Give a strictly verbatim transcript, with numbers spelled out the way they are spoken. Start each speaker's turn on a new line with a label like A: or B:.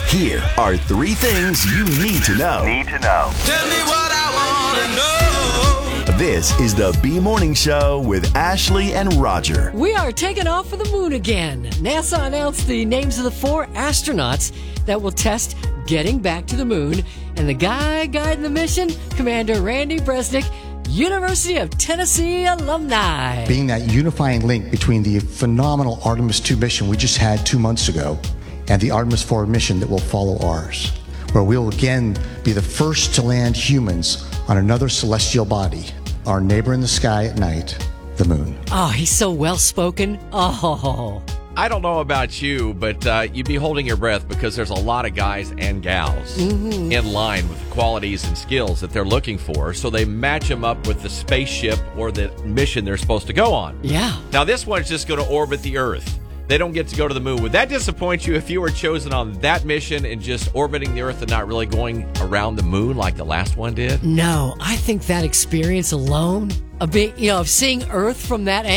A: Here are three things you need to know.
B: Need to know.
C: Tell me what I want to know.
A: This is the B Morning Show with Ashley and Roger.
D: We are taking off for the moon again. NASA announced the names of the four astronauts that will test getting back to the moon. And the guy guiding the mission, Commander Randy Bresnik, University of Tennessee alumni.
E: Being that unifying link between the phenomenal Artemis two mission we just had two months ago and the Artemis four mission that will follow ours, where we'll again be the first to land humans on another celestial body, our neighbor in the sky at night, the moon.
D: Oh, he's so well-spoken. Oh.
F: I don't know about you, but uh, you'd be holding your breath because there's a lot of guys and gals mm-hmm. in line with the qualities and skills that they're looking for, so they match them up with the spaceship or the mission they're supposed to go on.
D: Yeah.
F: Now, this one's just going to orbit the Earth. They don't get to go to the moon. Would that disappoint you if you were chosen on that mission and just orbiting the Earth and not really going around the moon like the last one did?
D: No, I think that experience alone, a bit, you know, of seeing Earth from that angle,